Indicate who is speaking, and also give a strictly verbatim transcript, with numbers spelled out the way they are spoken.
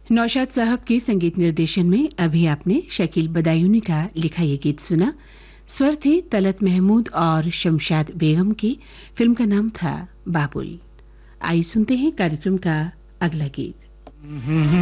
Speaker 1: नौशाद साहब के संगीत निर्देशन में अभी आपने शकील बदायूनी का लिखा ये गीत सुना। स्वर थे तलत महमूद और शमशाद बेगम की। फिल्म का नाम था बाबुल। आइए सुनते हैं कार्यक्रम का अगला गीत।